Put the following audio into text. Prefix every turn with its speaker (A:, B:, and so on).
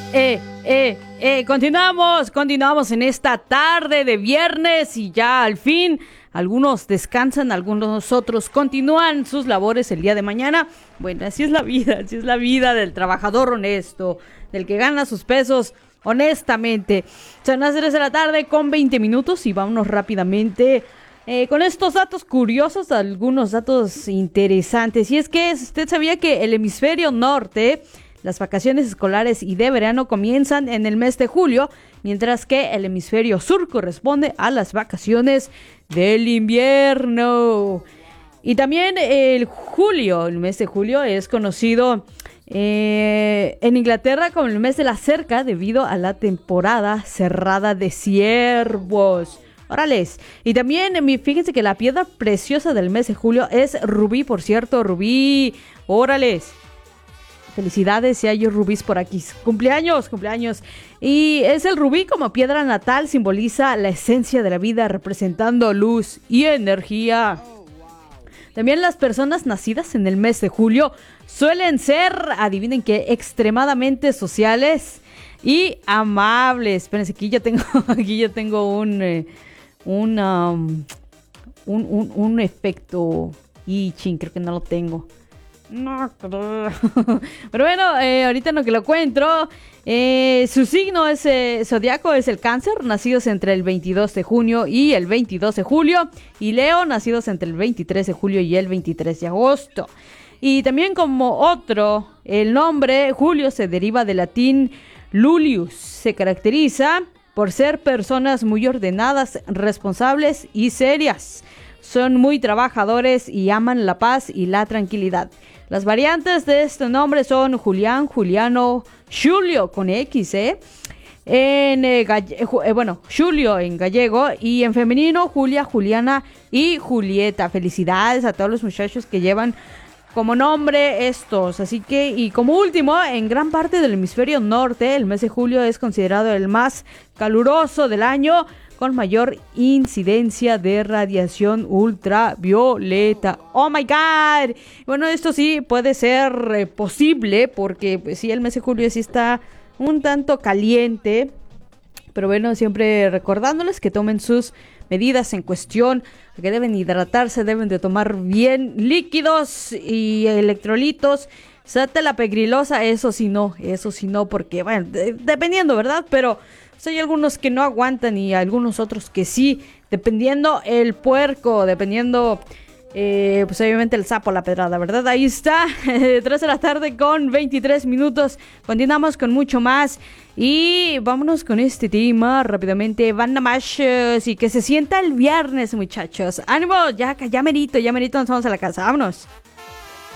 A: Continuamos en esta tarde de viernes y ya al fin algunos descansan, algunos otros continúan sus labores el día de mañana. Bueno, así es la vida del trabajador honesto, del que gana sus pesos honestamente. Son las 3 de la tarde con 20 minutos y vámonos rápidamente con estos datos curiosos, algunos datos interesantes. Y es que usted sabía que el hemisferio norte, las vacaciones escolares y de verano comienzan en el mes de julio, mientras que el hemisferio sur corresponde a las vacaciones del invierno. Y también el mes de julio es conocido en Inglaterra como el mes de la cerca debido a la temporada cerrada de ciervos. Órales. Y también fíjense que la piedra preciosa del mes de julio es rubí, por cierto, rubí. Órales. Felicidades si hay rubíes por aquí. Cumpleaños. Y es el rubí como piedra natal, simboliza la esencia de la vida, representando luz y energía. También las personas nacidas en el mes de julio suelen ser, adivinen qué, extremadamente sociales y amables. Espérense, aquí yo tengo un efecto y creo que no lo tengo. No, pero bueno, ahorita no que lo encuentro. Su signo es zodiaco es el Cáncer, nacidos entre el 22 de junio y el 22 de julio. Y Leo, nacidos entre el 23 de julio y el 23 de agosto. Y también como otro, el nombre Julio se deriva del latín Lulius. Se caracteriza por ser personas muy ordenadas, responsables y serias. Son muy trabajadores y aman la paz y la tranquilidad. Las variantes de este nombre son Julián, Juliano, Julio con X, Julio en gallego y en femenino Julia, Juliana y Julieta. Felicidades a todos los muchachos que llevan como nombre estos. Así que, y como último, en gran parte del hemisferio norte, el mes de julio es considerado el más caluroso del año, con mayor incidencia de radiación ultravioleta. ¡Oh, my God! Bueno, esto sí puede ser posible porque pues, sí, el mes de julio sí está un tanto caliente. Pero bueno, siempre recordándoles que tomen sus medidas en cuestión, que deben hidratarse, deben de tomar bien líquidos y electrolitos. Sate la pegrilosa, eso sí no, porque, bueno, dependiendo, ¿verdad? Pero hay algunos que no aguantan y algunos otros que sí, dependiendo el puerco, dependiendo, pues obviamente el sapo, la pedrada, ¿verdad? Ahí está, 3 de la tarde con 23 minutos, continuamos con mucho más y vámonos con este tema rápidamente, Banda Mash, y que se sienta el viernes, muchachos, ánimo, ya merito nos vamos a la casa, vámonos.